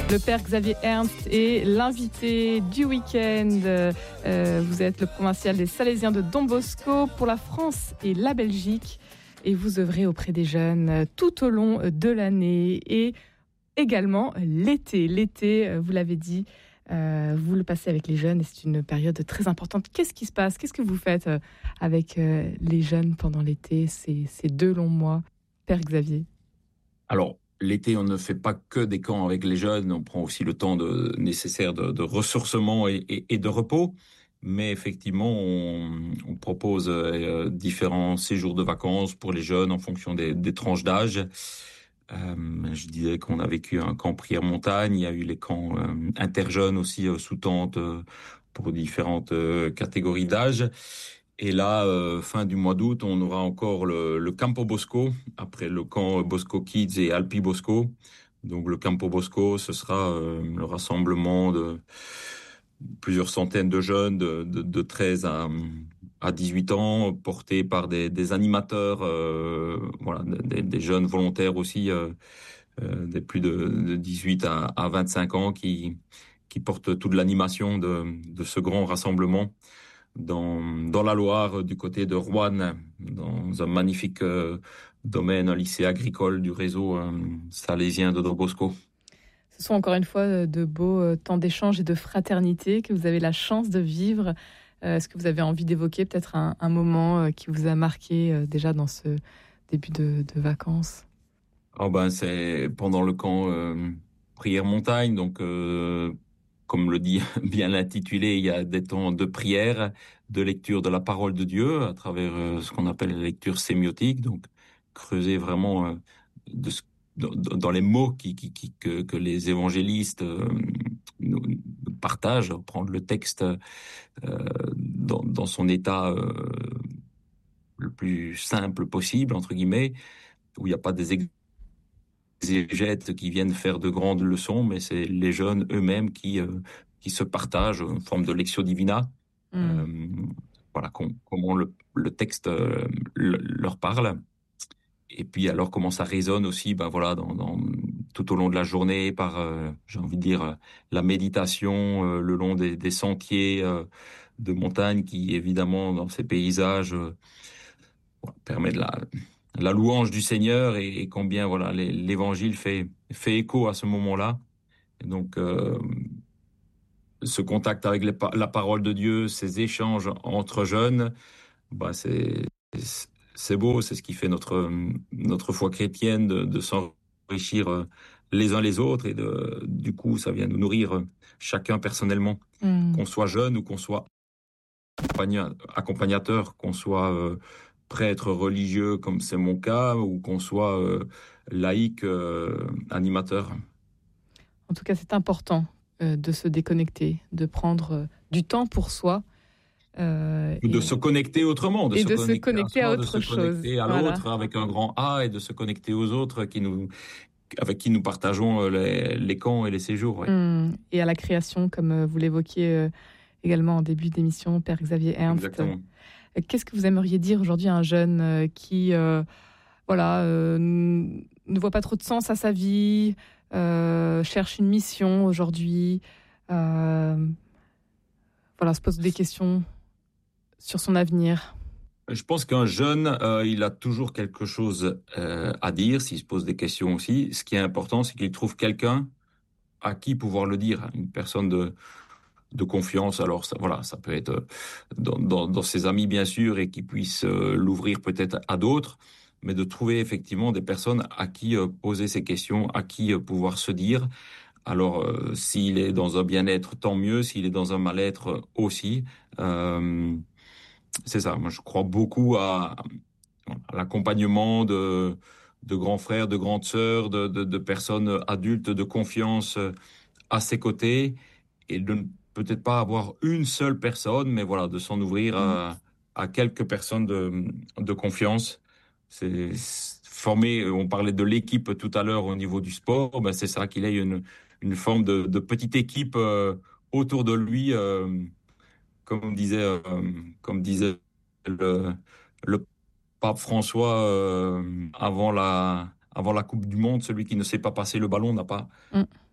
Le père Xavier Ernst est l'invité du week-end. Vous êtes le provincial des Salésiens de Don Bosco pour la France et la Belgique. Et vous œuvrez auprès des jeunes tout au long de l'année et également l'été. L'été, vous l'avez dit, vous le passez avec les jeunes et c'est une période très importante. Qu'est-ce qui se passe? Qu'est-ce que vous faites avec les jeunes pendant l'été, ces 2 longs mois, père Xavier? Alors, l'été, on ne fait pas que des camps avec les jeunes, on prend aussi le temps nécessaire de ressourcement et de repos. Mais effectivement, on propose différents séjours de vacances pour les jeunes en fonction des tranches d'âge. Je disais qu'on a vécu un camp prière montagne, il y a eu les camps interjeunes aussi sous tente pour différentes catégories d'âge. Et là, fin du mois d'août, on aura encore le Campo Bosco, après le camp Bosco Kids et Alpi Bosco. Donc le Campo Bosco, ce sera le rassemblement de plusieurs centaines de jeunes de 13 à 18 ans, portés par des animateurs, voilà, des jeunes volontaires aussi, des plus de 18 à 25 ans qui portent toute l'animation de ce grand rassemblement dans la Loire, du côté de Roanne, dans un magnifique domaine, un lycée agricole du réseau salésien de Don Bosco. Ce sont encore une fois de beaux temps d'échange et de fraternité que vous avez la chance de vivre. Est-ce que vous avez envie d'évoquer peut-être un moment qui vous a marqué déjà dans ce début de vacances? Oh ben, c'est pendant le camp prière montagne, donc comme le dit bien l'intitulé, il y a des temps de prière, de lecture de la parole de Dieu à travers ce qu'on appelle la lecture sémiotique, donc creuser vraiment de ce- dans les mots que les évangélistes nous partagent, prendre le texte dans son état le plus simple possible, entre guillemets, où il n'y a pas des exégètes qui viennent faire de grandes leçons, mais c'est les jeunes eux-mêmes qui se partagent en forme de lectio divina. Hmm. Euh, voilà, comment le texte leur parle. Et puis alors comment ça résonne aussi, ben voilà, tout au long de la journée par, j'ai envie de dire, la méditation le long des sentiers de montagne qui évidemment dans ces paysages permet de la louange du Seigneur et combien voilà l'évangile fait écho à ce moment-là. Et donc ce contact avec la parole de Dieu, ces échanges entre jeunes, bah c'est beau, c'est ce qui fait notre foi chrétienne de s'enrichir les uns les autres et du coup ça vient nous nourrir chacun personnellement, Hmm. qu'on soit jeune ou qu'on soit accompagnateur, qu'on soit prêtre religieux comme c'est mon cas ou qu'on soit laïque animateur. En tout cas, c'est important de se déconnecter, de prendre du temps pour soi De se connecter autrement, de et se de se connecter à connecter à soi, de se autre chose. connecter à Voilà. l'autre avec un grand A et de se connecter aux autres avec qui nous partageons les camps et les séjours. Ouais. Et à la création, comme vous l'évoquiez également en début d'émission, père Xavier Ernst. Exactement. Qu'est-ce que vous aimeriez dire aujourd'hui à un jeune qui voilà, ne voit pas trop de sens à sa vie, cherche une mission aujourd'hui, voilà, se pose des questions sur son avenir? Je pense qu'un jeune, il a toujours quelque chose à dire, s'il se pose des questions aussi. Ce qui est important, c'est qu'il trouve quelqu'un à qui pouvoir le dire, une personne de confiance. Alors ça, voilà, ça peut être dans ses amis bien sûr et qui puisse l'ouvrir peut-être à d'autres, mais de trouver effectivement des personnes à qui poser ces questions, à qui pouvoir se dire. Alors s'il est dans un bien-être, tant mieux. S'il est dans un mal-être aussi. Euh, c'est ça. Moi, je crois beaucoup à l'accompagnement de grands frères, de grandes sœurs, de personnes adultes de confiance à ses côtés et de ne peut-être pas avoir une seule personne, mais voilà, de s'en ouvrir Mmh. à quelques personnes de confiance. C'est former, on parlait de l'équipe tout à l'heure au niveau du sport, ben c'est ça, qu'il ait une forme de petite équipe autour de lui, comme disait, comme disait le, le pape François avant la Coupe du Monde, celui qui ne sait pas passer le ballon n'a pas Mmh.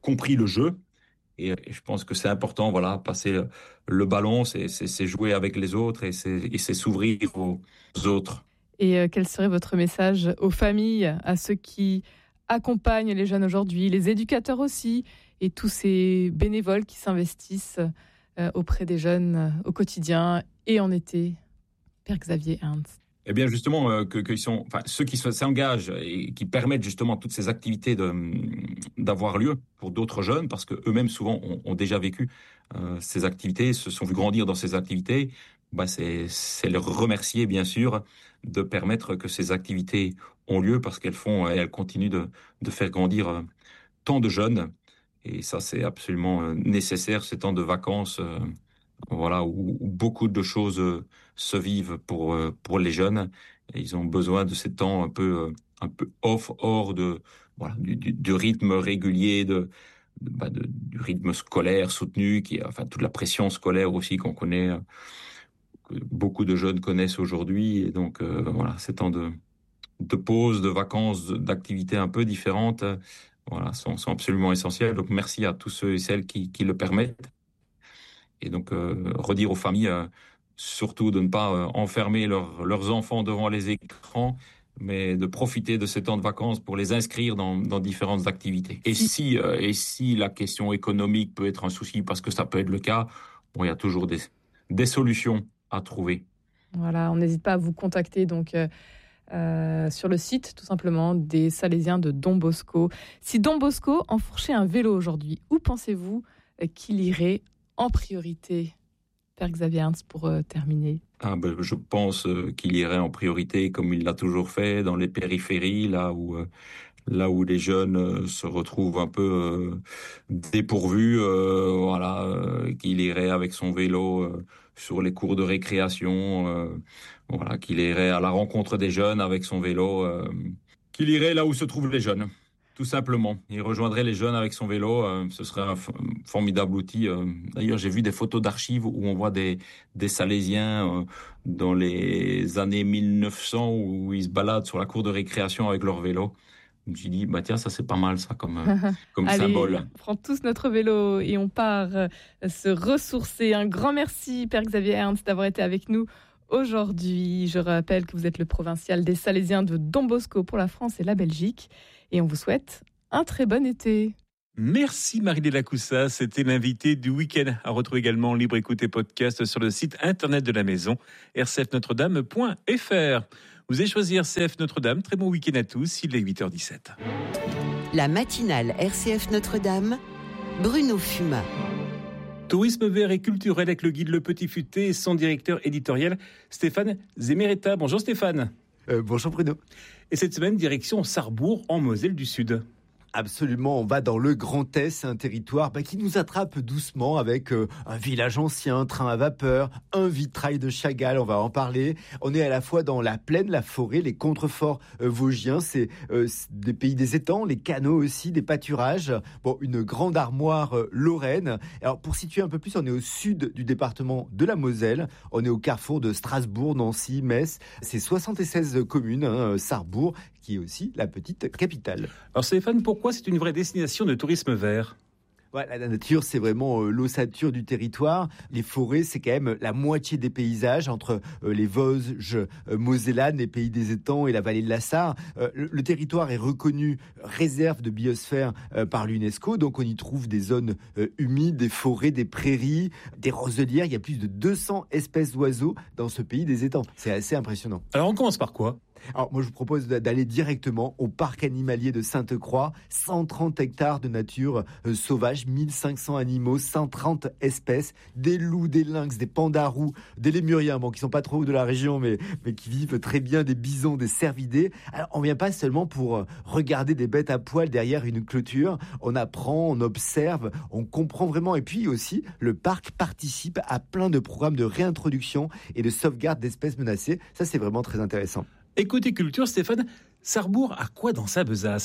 compris le jeu. Et je pense que c'est important, voilà, passer le ballon, c'est jouer avec les autres et c'est s'ouvrir aux autres. Et quel serait votre message aux familles, à ceux qui accompagnent les jeunes aujourd'hui, les éducateurs aussi, et tous ces bénévoles qui s'investissent auprès des jeunes au quotidien et en été? Père Xavier Ernst. Eh bien, justement, ceux qui s'engagent et qui permettent justement toutes ces activités d'avoir lieu pour d'autres jeunes, parce que eux-mêmes souvent ont déjà vécu ces activités, se sont vus grandir dans ces activités. C'est leur remercier, bien sûr, de permettre que ces activités ont lieu, parce elles continuent de faire grandir tant de jeunes. Et ça, c'est absolument nécessaire, ces temps de vacances. Voilà, où beaucoup de choses se vivent pour les jeunes. Et ils ont besoin de ces temps un peu hors du rythme régulier, du rythme scolaire soutenu, toute la pression scolaire aussi qu'on connaît, que beaucoup de jeunes connaissent aujourd'hui. Et donc, voilà, ces temps de pause, de vacances, d'activités un peu différentes, voilà, sont absolument essentiels. Donc, merci à tous ceux et celles qui le permettent. Et donc, redire aux familles, surtout de ne pas enfermer leurs enfants devant les écrans, mais de profiter de ces temps de vacances pour les inscrire dans différentes activités. Et si la question économique peut être un souci, parce que ça peut être le cas, bon, il y a toujours des solutions à trouver. Voilà, on n'hésite pas à vous contacter donc sur le site tout simplement des Salésiens de Don Bosco. Si Don Bosco enfourchait un vélo aujourd'hui, où pensez-vous qu'il irait en priorité, Père Xavier Ernst, pour terminer? Je pense qu'il irait en priorité, comme il l'a toujours fait, dans les périphéries, là où les jeunes se retrouvent un peu dépourvus, qu'il irait avec son vélo sur les cours de récréation, qu'il irait à la rencontre des jeunes avec son vélo, qu'il irait là où se trouvent les jeunes. Tout simplement. Il rejoindrait les jeunes avec son vélo. Ce serait un formidable outil. D'ailleurs, j'ai vu des photos d'archives où on voit des Salésiens dans les années 1900 où ils se baladent sur la cour de récréation avec leur vélo. Je me suis dit, tiens, ça c'est pas mal ça comme Allez, symbole. On prend tous notre vélo et on part se ressourcer. Un grand merci, Père Xavier Ernst, d'avoir été avec nous aujourd'hui. Je rappelle que vous êtes le provincial des Salésiens de Don Bosco pour la France et la Belgique. Et on vous souhaite un très bon été. Merci Marie-Léla Coussa, c'était l'invité du week-end. À retrouver également en libre écoute et podcast sur le site internet de la maison, rcfnotredame.fr. Vous avez choisi RCF Notre-Dame, très bon week-end à tous, il est 8h17. La matinale RCF Notre-Dame, Bruno Fumat. Tourisme vert et culturel avec le guide Le Petit Futé et son directeur éditorial Stéphane Zemeretta. Bonjour Stéphane. Bonjour Bruno. Et cette semaine, direction Sarrebourg en Moselle du Sud. Absolument, on va dans le Grand Est, un territoire qui nous attrape doucement avec un village ancien, un train à vapeur, un vitrail de Chagall, on va en parler. On est à la fois dans la plaine, la forêt, les contreforts vosgiens, c'est des pays des étangs, les canaux aussi, des pâturages, une grande armoire lorraine. Alors pour situer un peu plus, on est au sud du département de la Moselle, on est au carrefour de Strasbourg, Nancy, Metz, c'est 76 communes, Sarrebourg, qui est aussi la petite capitale. Alors Stéphane, pourquoi c'est une vraie destination de tourisme vert ? La nature, c'est vraiment l'ossature du territoire. Les forêts, c'est quand même la moitié des paysages entre les Vosges mosellanes, les pays des étangs et la vallée de la Sarre. Le territoire est reconnu réserve de biosphère par l'UNESCO. Donc, on y trouve des zones humides, des forêts, des prairies, des roselières. Il y a plus de 200 espèces d'oiseaux dans ce pays des étangs. C'est assez impressionnant. Alors, on commence par quoi ? Alors moi je vous propose d'aller directement au parc animalier de Sainte-Croix, 130 hectares de nature sauvage, 1500 animaux, 130 espèces, des loups, des lynx, des pandas roux, des lémuriens, qui sont pas trop de la région mais qui vivent très bien, des bisons, des cervidés. Alors on vient pas seulement pour regarder des bêtes à poil derrière une clôture, on apprend, on observe, on comprend vraiment et puis aussi le parc participe à plein de programmes de réintroduction et de sauvegarde d'espèces menacées. Ça c'est vraiment très intéressant. Et côté culture, Stéphane, Sarrebourg a quoi dans sa besace ?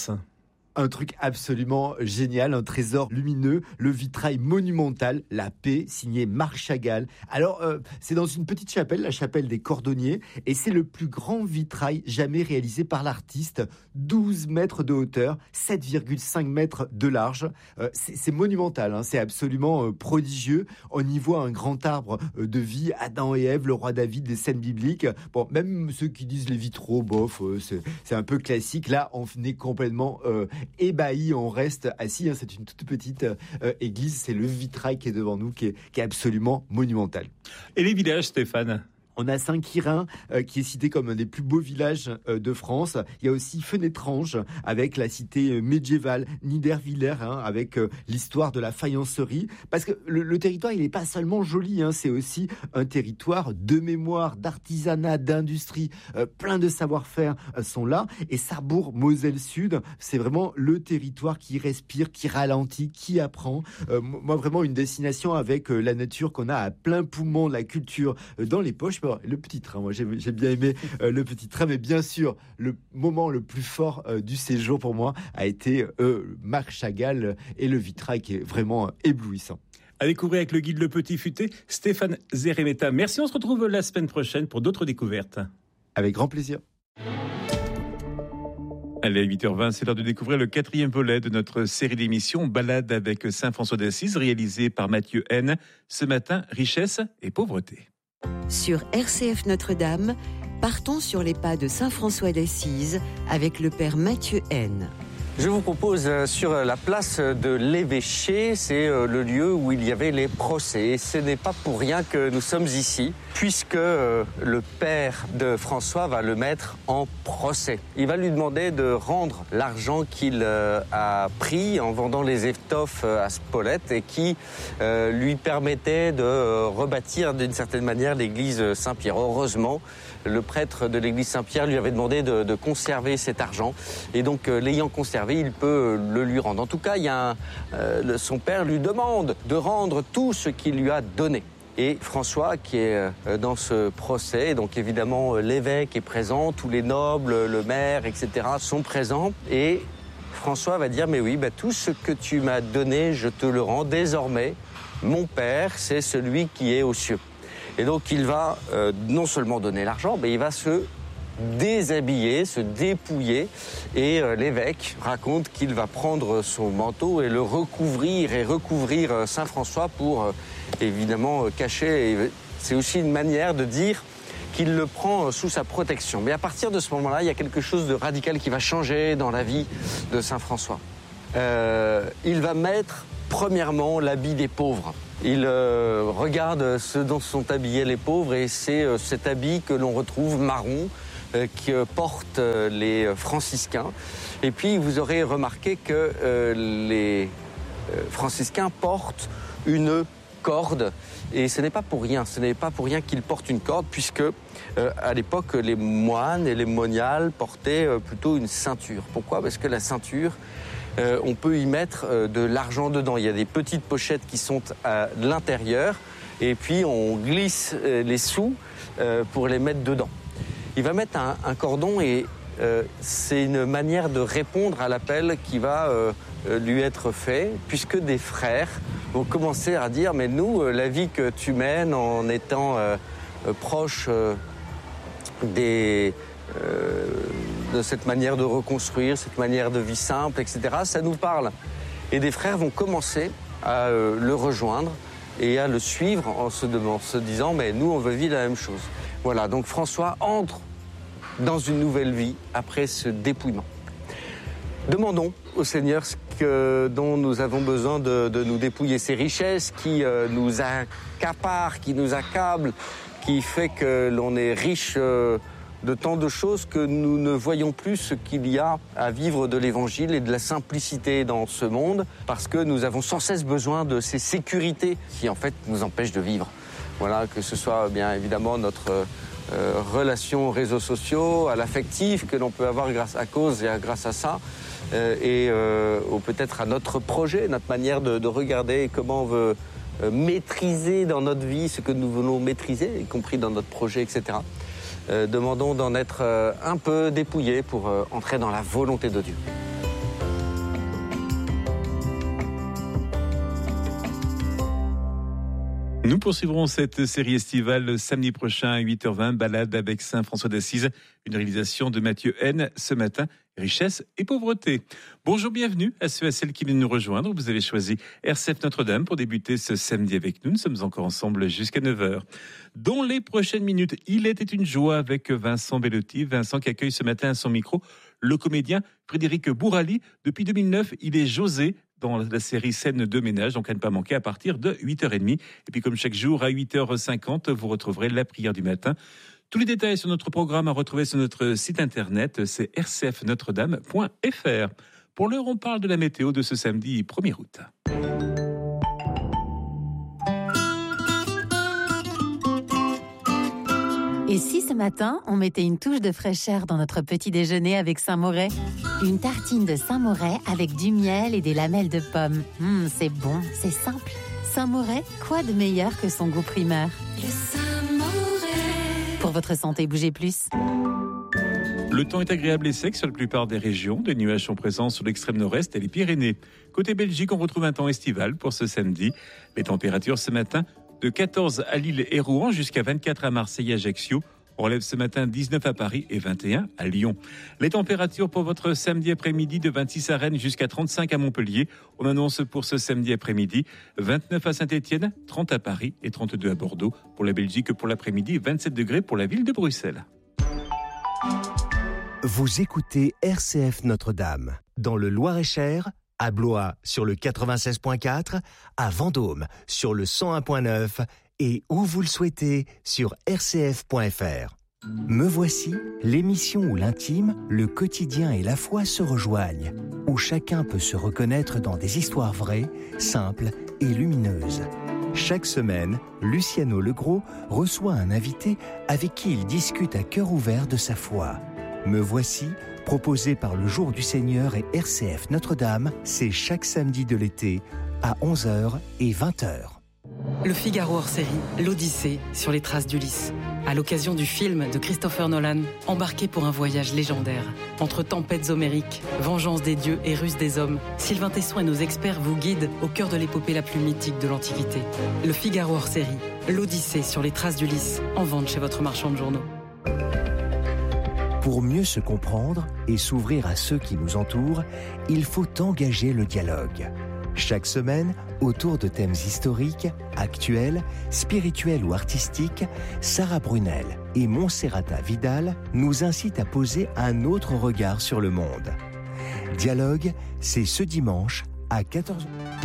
un truc absolument génial, un trésor lumineux, le vitrail monumental, La Paix, signé Marc Chagall. Alors, c'est dans une petite chapelle, la chapelle des Cordonniers, et c'est le plus grand vitrail jamais réalisé par l'artiste, 12 mètres de hauteur, 7,5 mètres de large. C'est monumental, hein, c'est absolument prodigieux. On y voit un grand arbre de vie, Adam et Ève, le roi David, les scènes bibliques. Bon, même ceux qui disent les vitraux, bof, c'est un peu classique. Là, on est complètement ébahi, on reste assis. Hein, c'est une toute petite église, c'est le vitrail qui est devant nous, qui est absolument monumental. Et les villages, Stéphane ? On a Saint-Quirin qui est cité comme un des plus beaux villages de France. Il y a aussi Fenétrange avec la cité médiévale, Niederwiller avec l'histoire de la faïencerie. Parce que le territoire, il n'est pas seulement joli, c'est aussi un territoire de mémoire, d'artisanat, d'industrie. Plein de savoir-faire sont là. Et Sarrebourg, Moselle Sud, c'est vraiment le territoire qui respire, qui ralentit, qui apprend. Moi, vraiment une destination avec la nature qu'on a à plein poumon, la culture dans les poches. Le petit train, moi j'ai bien aimé le petit train, mais bien sûr le moment le plus fort du séjour pour moi a été Marc Chagall et le vitrail qui est vraiment éblouissant. À découvrir avec le guide Le Petit Futé, Stéphane Zeremeta. Merci, on se retrouve la semaine prochaine pour d'autres découvertes. Avec grand plaisir. Allez, à 8h20, c'est l'heure de découvrir le 4e volet de notre série d'émissions Balade avec Saint François d'Assise, réalisée par Mathieu N. Ce matin, richesse et pauvreté. Sur RCF Notre-Dame, partons sur les pas de Saint François d'Assise avec le Père Mathieu N. Je vous propose sur la place de l'évêché, c'est le lieu où il y avait les procès. Et ce n'est pas pour rien que nous sommes ici, puisque le père de François va le mettre en procès. Il va lui demander de rendre l'argent qu'il a pris en vendant les étoffes à Spolète et qui lui permettait de rebâtir d'une certaine manière l'église Saint-Pierre. Heureusement, le prêtre de l'église Saint-Pierre lui avait demandé de conserver cet argent. Et donc, l'ayant conservé, il peut le lui rendre. En tout cas, son père lui demande de rendre tout ce qu'il lui a donné. Et François, qui est dans ce procès, donc évidemment l'évêque est présent, tous les nobles, le maire, etc. sont présents. Et François va dire, mais oui, tout ce que tu m'as donné, je te le rends. Désormais, mon père, c'est celui qui est aux cieux. Et donc il va non seulement donner l'argent, mais il va se déshabiller, se dépouiller. Et l'évêque raconte qu'il va prendre son manteau et le recouvrir Saint François pour évidemment cacher. Et c'est aussi une manière de dire qu'il le prend sous sa protection. Mais à partir de ce moment-là, il y a quelque chose de radical qui va changer dans la vie de Saint François. Il va mettre premièrement l'habit des pauvres. Il regarde ce dont sont habillés les pauvres et c'est cet habit que l'on retrouve marron que portent les franciscains. Et puis vous aurez remarqué que les franciscains portent une corde et ce n'est pas pour rien. Ce n'est pas pour rien qu'ils portent une corde puisque à l'époque les moines et les moniales portaient plutôt une ceinture. Pourquoi ? Parce que la ceinture, on peut y mettre de l'argent dedans. Il y a des petites pochettes qui sont à l'intérieur et puis on glisse les sous pour les mettre dedans. Il va mettre un cordon et c'est une manière de répondre à l'appel qui va lui être fait, puisque des frères vont commencer à dire « mais nous, la vie que tu mènes en étant proche de cette manière de reconstruire, cette manière de vie simple, etc., ça nous parle. » Et des frères vont commencer à le rejoindre et à le suivre en se disant « mais nous, on veut vivre la même chose ». Voilà, donc François entre dans une nouvelle vie après ce dépouillement. Demandons au Seigneur dont nous avons besoin de nous dépouiller, ces richesses qui nous accaparent, qui nous accablent, qui fait que l'on est riche de tant de choses que nous ne voyons plus ce qu'il y a à vivre de l'évangile et de la simplicité dans ce monde, parce que nous avons sans cesse besoin de ces sécurités qui en fait nous empêchent de vivre. Voilà, que ce soit bien évidemment notre relation aux réseaux sociaux, à l'affectif que l'on peut avoir grâce à ça, ou peut-être à notre projet, notre manière de regarder comment on veut maîtriser dans notre vie ce que nous voulons maîtriser, y compris dans notre projet, etc. Demandons d'en être un peu dépouillés pour entrer dans la volonté de Dieu. Nous poursuivrons cette série estivale samedi prochain à 8h20, balade avec Saint François d'Assise, une réalisation de Mathieu N. Ce matin, richesse et pauvreté. Bonjour, bienvenue à ceux et à celles qui viennent nous rejoindre. Vous avez choisi RCF Notre-Dame pour débuter ce samedi avec nous. Nous sommes encore ensemble jusqu'à 9h. Dans les prochaines minutes, il était une joie avec Vincent Bellotti. Vincent qui accueille ce matin à son micro le comédien Frédéric Bourali. Depuis 2009, il est José dans la série Scènes de ménage, donc à ne pas manquer à partir de 8h30. Et puis comme chaque jour, à 8h50, vous retrouverez la prière du matin. Tous les détails sur notre programme à retrouver sur notre site internet, c'est rcfnotredame.fr. Pour l'heure, on parle de la météo de ce samedi 1er août. Et si ce matin, on mettait une touche de fraîcheur dans notre petit déjeuner avec Saint-Moret ? Une tartine de Saint-Moret avec du miel et des lamelles de pommes. C'est bon, c'est simple. Saint-Moret, quoi de meilleur que son goût primaire ? Le Saint-Moret. Pour votre santé, bougez plus. Le temps est agréable et sec sur la plupart des régions. Des nuages sont présents sur l'extrême nord-est et les Pyrénées. Côté Belgique, on retrouve un temps estival pour ce samedi. Les températures ce matin, de 14 à Lille et Rouen jusqu'à 24 à Marseille et Ajaccio. On relève ce matin 19 à Paris et 21 à Lyon. Les températures pour votre samedi après-midi de 26 à Rennes jusqu'à 35 à Montpellier. On annonce pour ce samedi après-midi 29 à Saint-Étienne, 30 à Paris et 32 à Bordeaux. Pour la Belgique, pour l'après-midi, 27 degrés pour la ville de Bruxelles. Vous écoutez RCF Notre-Dame dans le Loir-et-Cher, à Blois sur le 96.4, à Vendôme sur le 101.9 et où vous le souhaitez sur rcf.fr. Me voici, l'émission où l'intime, le quotidien et la foi se rejoignent, où chacun peut se reconnaître dans des histoires vraies, simples et lumineuses. Chaque semaine, Luciano Legros reçoit un invité avec qui il discute à cœur ouvert de sa foi. Me voici, proposé par le Jour du Seigneur et RCF Notre-Dame, c'est chaque samedi de l'été à 11h et 20h. Le Figaro hors série, l'Odyssée sur les traces d'Ulysse. À l'occasion du film de Christopher Nolan, embarqué pour un voyage légendaire. Entre tempêtes homériques, vengeance des dieux et ruse des hommes, Sylvain Tesson et nos experts vous guident au cœur de l'épopée la plus mythique de l'Antiquité. Le Figaro hors série, l'Odyssée sur les traces d'Ulysse, en vente chez votre marchand de journaux. Pour mieux se comprendre et s'ouvrir à ceux qui nous entourent, il faut engager le dialogue. Chaque semaine, autour de thèmes historiques, actuels, spirituels ou artistiques, Sarah Brunel et Monserrata Vidal nous incitent à poser un autre regard sur le monde. Dialogue, c'est ce dimanche à 14h.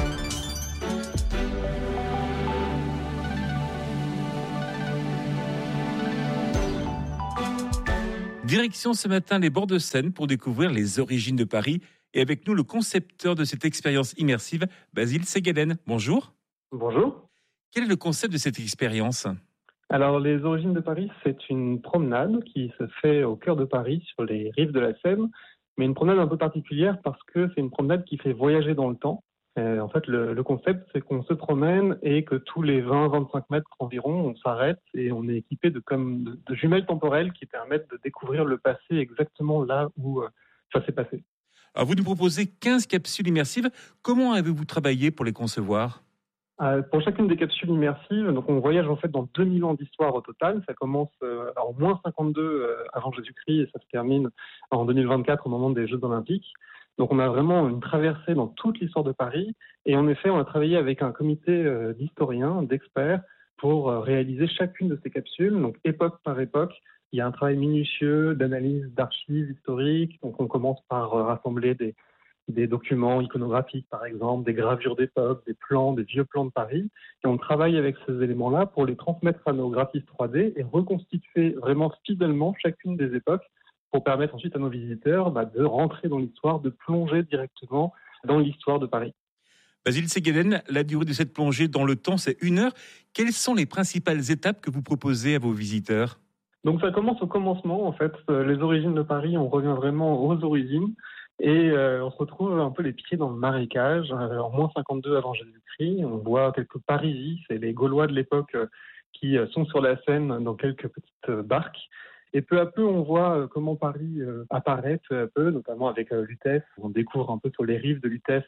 Direction ce matin les bords de Seine pour découvrir les origines de Paris. Et avec nous, le concepteur de cette expérience immersive, Basile Segalen. Bonjour. Bonjour. Quel est le concept de cette expérience ? Alors, les origines de Paris, c'est une promenade qui se fait au cœur de Paris, sur les rives de la Seine, mais une promenade un peu particulière parce que c'est une promenade qui fait voyager dans le temps. En fait, le concept, c'est qu'on se promène et que tous les 20-25 mètres environ, on s'arrête et on est équipé de jumelles temporelles qui permettent de découvrir le passé exactement là où ça s'est passé. Alors, vous nous proposez 15 capsules immersives. Comment avez-vous travaillé pour les concevoir ? Pour chacune des capsules immersives, donc on voyage en fait dans 2000 ans d'histoire au total. Ça commence en moins 52 avant Jésus-Christ et ça se termine en 2024 au moment des Jeux Olympiques. Donc on a vraiment une traversée dans toute l'histoire de Paris et en effet on a travaillé avec un comité d'historiens, d'experts pour réaliser chacune de ces capsules, donc époque par époque. Il y a un travail minutieux d'analyse d'archives historiques, donc on commence par rassembler des documents iconographiques par exemple, des gravures d'époque, des plans, des vieux plans de Paris et on travaille avec ces éléments-là pour les transmettre à nos graphistes 3D et reconstituer vraiment fidèlement chacune des époques pour permettre ensuite à nos visiteurs de rentrer dans l'histoire, de plonger directement dans l'histoire de Paris. Basile Segalen, la durée de cette plongée dans le temps, c'est 1 heure. Quelles sont les principales étapes que vous proposez à vos visiteurs ? Donc ça commence au commencement, en fait. Les origines de Paris, on revient vraiment aux origines. Et on se retrouve un peu les pieds dans le marécage. En moins 52 avant Jésus-Christ, on voit quelques Parisis, c'est les Gaulois de l'époque qui sont sur la Seine dans quelques petites barques. Et peu à peu, on voit comment Paris apparaît peu à peu, notamment avec Lutèce. On découvre un peu sur les rives de Lutèce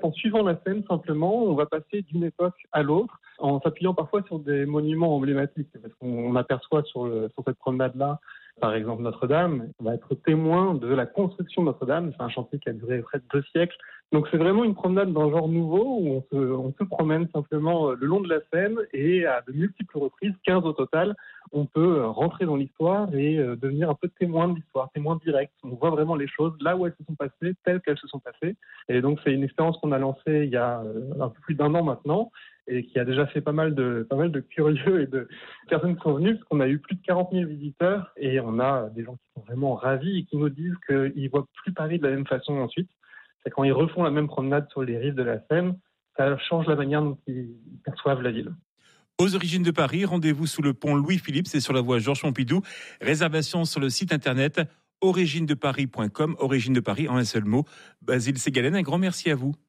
En suivant la scène, simplement, on va passer d'une époque à l'autre, en s'appuyant parfois sur des monuments emblématiques. Parce qu'on aperçoit sur cette promenade-là, par exemple Notre-Dame, on va être témoin de la construction de Notre-Dame. C'est un chantier qui a duré près de 2 siècles. Donc c'est vraiment une promenade d'un genre nouveau où on se promène simplement le long de la Seine et à de multiples reprises, 15 au total, on peut rentrer dans l'histoire et devenir un peu témoin de l'histoire, témoin direct. On voit vraiment les choses là où elles se sont passées, telles qu'elles se sont passées. Et donc c'est une expérience qu'on a lancée il y a un peu plus d'1 an maintenant et qui a déjà fait pas mal de curieux et de personnes qui sont venues, parce qu'on a eu plus de 40 000 visiteurs et on a des gens qui sont vraiment ravis et qui nous disent qu'ils voient plus Paris de la même façon ensuite. C'est quand ils refont la même promenade sur les rives de la Seine, ça change la manière dont ils perçoivent la ville. Aux origines de Paris, rendez-vous sous le pont Louis-Philippe, c'est sur la voie Georges Pompidou. Réservation sur le site internet originedeparis.com, Origine de Paris en un seul mot. Basile Ségalen, un grand merci à vous.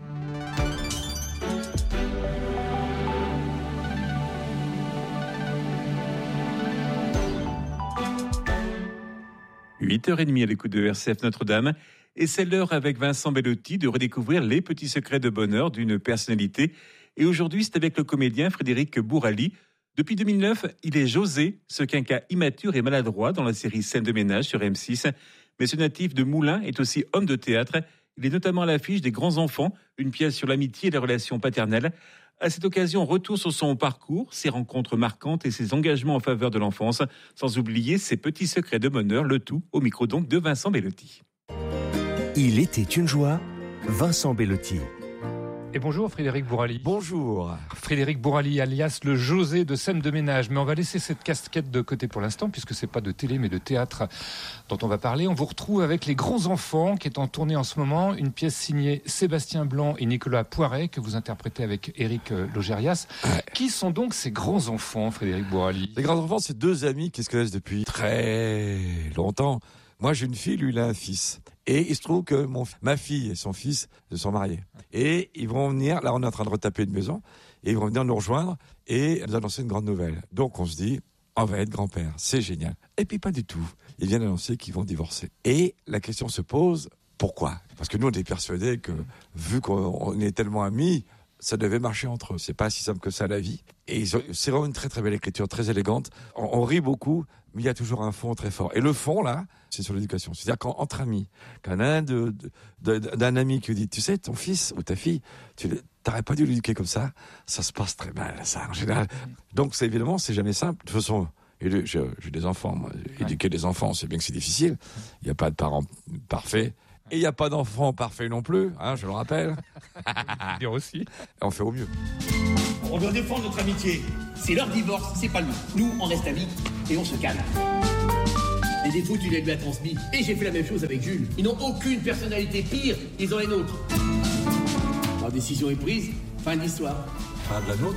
« 8h30 à l'écoute de RCF Notre-Dame. Et c'est l'heure avec Vincent Bellotti de redécouvrir les petits secrets de bonheur d'une personnalité. Et aujourd'hui, c'est avec le comédien Frédéric Bourali. Depuis 2009, il est José, ce quinquas immature et maladroit dans la série Scène de ménage sur M6. Mais ce natif de Moulins est aussi homme de théâtre. Il est notamment à l'affiche des Grands Enfants, une pièce sur l'amitié et les relations paternelles. À cette occasion, retour sur son parcours, ses rencontres marquantes et ses engagements en faveur de l'enfance, sans oublier ses petits secrets de bonheur, le tout au micro donc de Vincent Bellotti. Il était une joie, Vincent Bellotti. Et bonjour Frédéric Bourali. Bonjour. Frédéric Bourali alias le José de Scène de ménage. Mais on va laisser cette casquette de côté pour l'instant puisque c'est pas de télé mais de théâtre dont on va parler. On vous retrouve avec Les Grands Enfants qui est en tournée en ce moment. Une pièce signée Sébastien Blanc et Nicolas Poiret que vous interprétez avec Éric Logérias. Ouais. Qui sont donc ces grands enfants, Frédéric Bourali ? Les Grands Enfants, c'est 2 amis qui se connaissent depuis très longtemps. Moi, j'ai une fille, lui, il a un fils. Et il se trouve que ma fille et son fils se sont mariés. Et ils vont venir, là on est en train de retaper une maison, et ils vont venir nous rejoindre et nous annoncer une grande nouvelle. Donc on se dit, on va être grand-père, c'est génial. Et puis pas du tout. Ils viennent annoncer qu'ils vont divorcer. Et la question se pose, pourquoi ? Parce que nous on est persuadés que, vu qu'on est tellement amis, ça devait marcher entre eux. C'est pas si simple que ça la vie. Et c'est vraiment une très très belle écriture, très élégante. On rit beaucoup, mais il y a toujours un fond très fort. Et le fond là, c'est sur l'éducation. C'est-à-dire qu'entre amis, quand un d'un ami qui dit, tu sais, ton fils ou ta fille, t'aurais pas dû l'éduquer comme ça se passe très mal, ça en général. Donc évidemment, c'est jamais simple. De toute façon, j'ai des enfants. Moi. Éduquer des enfants, c'est bien que c'est difficile. Il n'y a pas de parents parfaits. Et il n'y a pas d'enfants parfaits non plus, hein, je le rappelle. Bien aussi. On fait au mieux. On doit défendre notre amitié. C'est leur divorce, c'est pas nous. Nous, on reste amis et on se calme. Les défauts, tu les lui as transmis. Et j'ai fait la même chose avec Jules. Ils n'ont aucune personnalité. Pire, ils ont les nôtres. La décision est prise. Fin de l'histoire. Fin de la nôtre.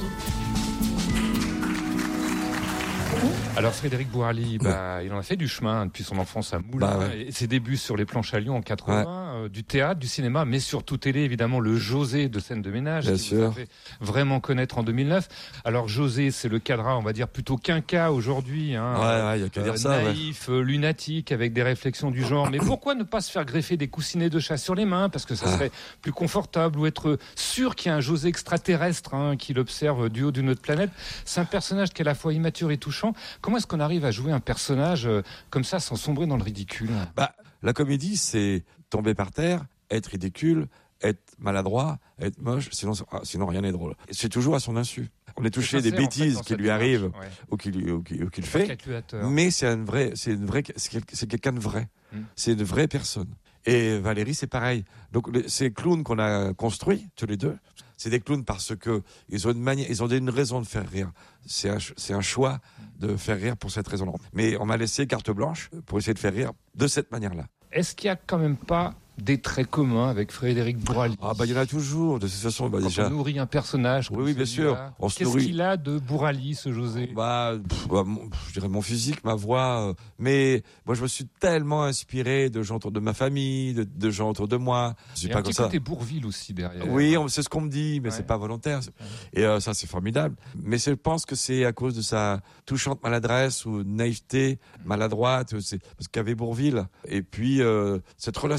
Alors Frédéric Bourali, il en a fait du chemin depuis son enfance à Moulins et ses débuts sur les planches à Lyon en 80, du théâtre, du cinéma, mais surtout télé, évidemment, le José de Scène de ménage, bien qui sûr. vous a fait vraiment connaître en 2009. Alors José, c'est le cadre, on va dire, plutôt quinquas aujourd'hui. Hein, il y a qu'à dire ça. Naïf, lunatique, avec des réflexions du genre. Mais pourquoi ne pas se faire greffer des coussinets de chat sur les mains ? Parce que ça serait plus confortable, ou être sûr qu'il y a un José extraterrestre qui l'observe du haut d'une autre planète. C'est un personnage qui est à la fois immature et touchant. Comment est-ce qu'on arrive à jouer un personnage comme ça sans sombrer dans le ridicule ? La comédie, c'est tomber par terre, être ridicule, être maladroit, être moche, sinon rien n'est drôle. C'est toujours à son insu. On est touché des bêtises qui lui arrivent ou qu'il fait, mais c'est quelqu'un de vrai. C'est une vraie personne. Et Valérie, c'est pareil. Donc ces clowns qu'on a construits tous les deux, c'est des clowns parce que ils ont une raison de faire rire. C'est un choix de faire rire pour cette raison-là. Mais on m'a laissé carte blanche pour essayer de faire rire de cette manière-là. Est-ce qu'il y a quand même pas des traits communs avec Frédéric Bourali ? Il y en a toujours. De toute façon, quand déjà. On nourrit un personnage. Oui, bien sûr. Qu'est-ce qu'il a de Bourali, ce José ? Je dirais mon physique, ma voix. Mais moi, je me suis tellement inspiré de gens autour de ma famille, de gens autour de moi. Il y a un petit côté Bourvil aussi derrière. Oui, c'est ce qu'on me dit, mais c'est pas volontaire. Et ça, c'est formidable. Mais je pense que c'est à cause de sa touchante maladresse ou naïveté, maladroite, c'est parce qu'avait Bourvil. Et puis cette relation directe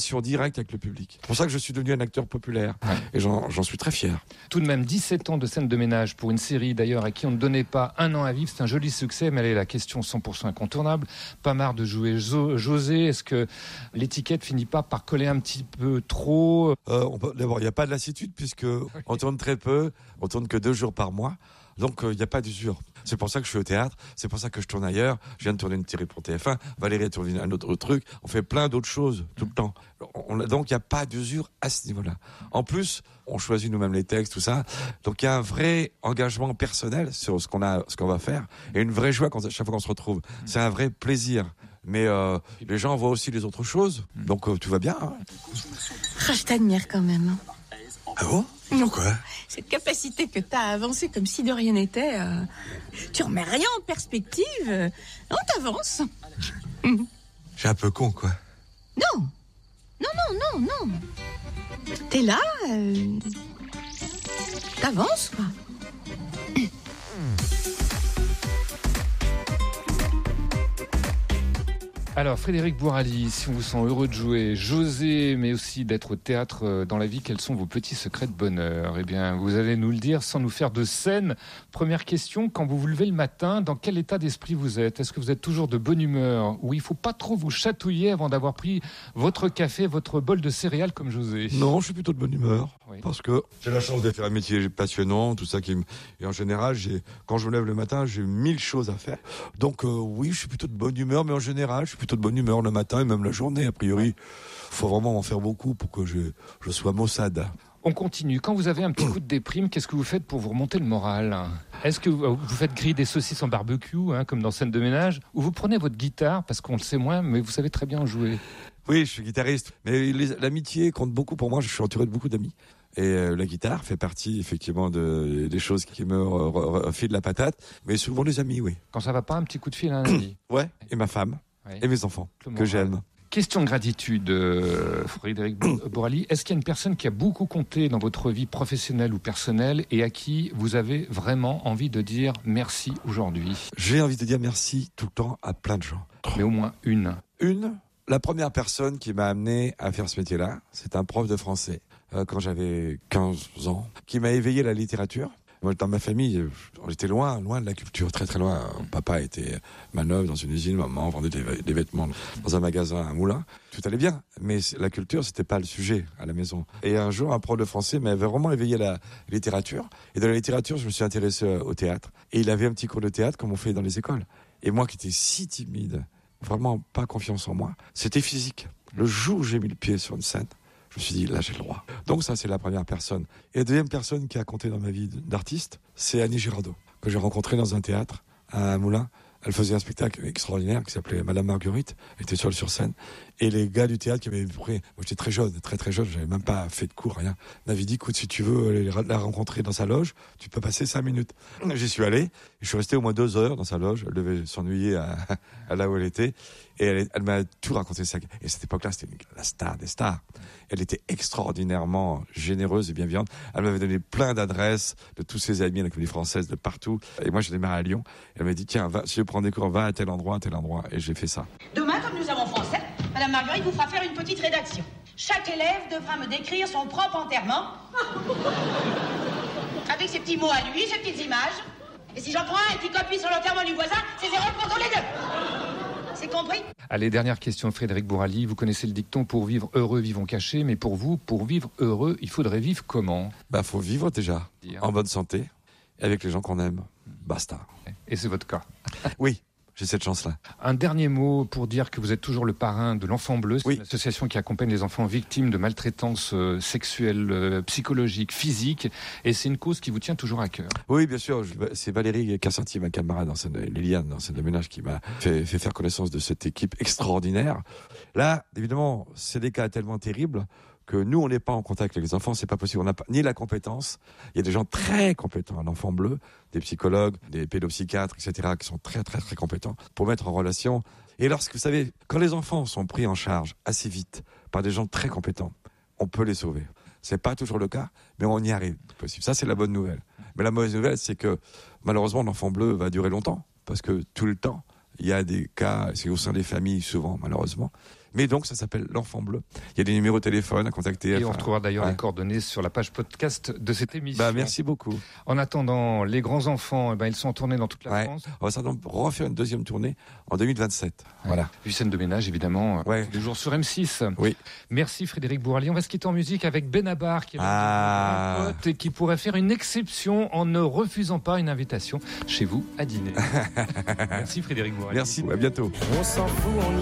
direct avec le public. C'est pour ça que je suis devenu un acteur populaire et j'en suis très fier. Tout de même, 17 ans de scène de ménage pour une série d'ailleurs à qui on ne donnait pas un an à vivre, c'est un joli succès, mais elle est la question 100% incontournable. Pas marre de jouer José, est-ce que l'étiquette finit pas par coller un petit peu trop? D'abord, il n'y a pas de lassitude puisque on tourne très peu, on tourne que 2 jours par mois. Donc, il n'y a pas d'usure. C'est pour ça que je suis au théâtre, c'est pour ça que je tourne ailleurs. Je viens de tourner une série pour TF1, Valérie a tourné un autre truc. On fait plein d'autres choses tout le temps. Donc, il n'y a pas d'usure à ce niveau-là. En plus, on choisit nous-mêmes les textes, tout ça. Donc, il y a un vrai engagement personnel sur ce qu'on va faire et une vraie joie chaque fois qu'on se retrouve. C'est un vrai plaisir. Mais les gens voient aussi les autres choses. Donc, tout va bien. Hein. Je t'admire quand même. Ah bon? Pourquoi? Cette capacité que t'as à avancer comme si de rien n'était, tu remets rien en perspective, on t'avance. J'ai un peu con, quoi. Non. T'es là, t'avances, quoi. Alors, Frédéric Bourali, si on vous sent heureux de jouer José, mais aussi d'être au théâtre dans la vie, quels sont vos petits secrets de bonheur? Eh bien, vous allez nous le dire sans nous faire de scène. Première question, quand vous vous levez le matin, dans quel état d'esprit vous êtes? Est-ce que vous êtes toujours de bonne humeur? Ou il ne faut pas trop vous chatouiller avant d'avoir pris votre café, votre bol de céréales comme José? Non, je suis plutôt de bonne humeur. Oui. Parce que j'ai la chance de faire un métier passionnant, tout ça et en général, quand je me lève le matin, j'ai 1000 choses à faire. Donc oui, je suis plutôt de bonne humeur, mais en général, je suis plutôt de bonne humeur le matin et même la journée. A priori, faut vraiment en faire beaucoup pour que je sois maussade. On continue. Quand vous avez un petit coup de déprime, qu'est-ce que vous faites pour vous remonter le moral? Est-ce que vous faites griller des saucisses en barbecue, comme dans Scène de ménage, ou vous prenez votre guitare, parce qu'on le sait moins, mais vous savez très bien en jouer? Oui, je suis guitariste, mais l'amitié compte beaucoup pour moi. Je suis entouré de beaucoup d'amis. Et la guitare fait partie effectivement des choses qui me filent la patate, mais souvent les amis, oui. Quand ça va pas, un petit coup de fil à un ami? Ouais, et ma femme, et mes enfants, que j'aime. Question de gratitude, Frédéric Bourali. Est-ce qu'il y a une personne qui a beaucoup compté dans votre vie professionnelle ou personnelle et à qui vous avez vraiment envie de dire merci aujourd'hui? J'ai envie de dire merci tout le temps à plein de gens. Mais au moins une. La première personne qui m'a amené à faire ce métier-là, c'est un prof de français, quand j'avais 15 ans, qui m'a éveillé à la littérature. Moi, dans ma famille, on était loin de la culture, très très loin. Papa était manœuvre dans une usine, maman vendait des vêtements dans un magasin à Moulins. Tout allait bien, mais la culture, c'était pas le sujet à la maison. Et un jour, un prof de français m'avait vraiment éveillé à la littérature. Et dans la littérature, je me suis intéressé au théâtre. Et il avait un petit cours de théâtre comme on fait dans les écoles. Et moi qui étais si timide, vraiment pas confiance en moi, c'était physique. Le jour où j'ai mis le pied sur une scène, je me suis dit, là, j'ai le droit. Donc ça, c'est la première personne. Et la deuxième personne qui a compté dans ma vie d'artiste, c'est Annie Girardot, que j'ai rencontrée dans un théâtre à Moulins. Elle faisait un spectacle extraordinaire qui s'appelait Madame Marguerite. Elle était seule sur scène. Et les gars du théâtre qui m'avaient pris, moi j'étais très jeune, j'avais même pas fait de cours, rien, m'avaient dit, écoute, si tu veux aller la rencontrer dans sa loge, tu peux passer 5 minutes. J'y suis allé, et je suis resté au moins 2 heures dans sa loge. Elle devait s'ennuyer à là où elle était. Et elle m'a tout raconté ça. Et à cette époque-là, c'était la star des stars. Elle était extraordinairement généreuse et bienveillante. Elle m'avait donné plein d'adresses de tous ses amis à la Comédie Française, de partout. Et moi, j'ai démarré à Lyon. Elle m'a dit, tiens, si tu veux prendre des cours, va à tel endroit. Et j'ai fait ça. Demain, comme nous avons français, Madame Marguerite vous fera faire une petite rédaction. Chaque élève devra me décrire son propre enterrement. Avec ses petits mots à lui, ses petites images. Et si j'en prends un qui copie sur l'enterrement du voisin, c'est 0 pour tous les deux. C'est compris? Allez, dernière question, Frédéric Bourali. Vous connaissez le dicton, pour vivre heureux, vivons cachés. Mais pour vous, pour vivre heureux, il faudrait vivre comment? Faut vivre déjà, en bonne santé, et avec les gens qu'on aime. Basta. Et c'est votre cas? Oui. J'ai cette chance-là. Un dernier mot pour dire que vous êtes toujours le parrain de l'Enfant Bleu. C'est une association qui accompagne les enfants victimes de maltraitance sexuelle, psychologique, physique. Et c'est une cause qui vous tient toujours à cœur. Oui, bien sûr. C'est Valérie Cassanti, ma camarade, Liliane, dans Scène de ménage, qui m'a fait faire connaissance de cette équipe extraordinaire. Là, évidemment, c'est des cas tellement terribles que nous, on n'est pas en contact avec les enfants, c'est pas possible. On n'a ni la compétence. Il y a des gens très compétents à l'Enfant Bleu, des psychologues, des pédopsychiatres, etc., qui sont très, très, très compétents pour mettre en relation. Et lorsque, vous savez, quand les enfants sont pris en charge assez vite par des gens très compétents, on peut les sauver. C'est pas toujours le cas, mais on y arrive. C'est possible. Ça, c'est la bonne nouvelle. Mais la mauvaise nouvelle, c'est que, malheureusement, l'Enfant Bleu va durer longtemps. Parce que tout le temps, il y a des cas, c'est au sein des familles, souvent, malheureusement. Mais donc, ça s'appelle l'Enfant Bleu. Il y a des numéros de téléphone à contacter. Et on retrouvera d'ailleurs les coordonnées sur la page podcast de cette émission. Merci beaucoup. En attendant, les grands enfants, ils sont en tournée dans toute la France. On va certainement refaire une deuxième tournée en 2027. Voilà. Puis scène de ménage, évidemment, tous les jours sur M6. Oui. Merci Frédéric Bourali. On va se quitter en musique avec Benabar, qui est un pote et qui pourrait faire une exception en ne refusant pas une invitation chez vous à dîner. Merci Frédéric Bourali. Merci, à bientôt. On s'en fout,